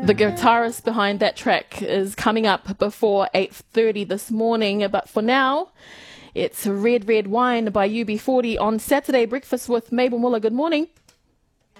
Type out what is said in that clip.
The guitarist behind that track is coming up before 8:30 this morning, but for now, it's Red Red Wine by UB40 on Saturday Breakfast with Mabel Muller. Good morning.